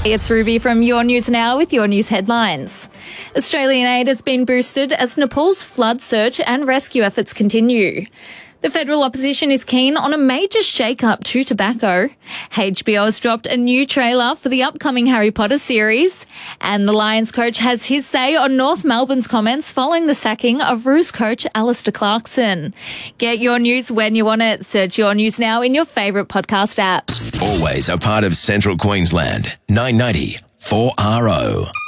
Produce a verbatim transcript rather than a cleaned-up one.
It's Ruby from Your News Now with your news headlines. Australian aid has been boosted as Nepal's flood search and rescue efforts continue. The federal opposition is keen on a major shake-up to tobacco. H B O has dropped a new trailer for the upcoming Harry Potter series. And the Lions coach has his say on North Melbourne's comments following the sacking of Roos coach Alistair Clarkson. Get your news when you want it. Search Your News Now in your favourite podcast app. Always a part of Central Queensland. nine ninety four R O.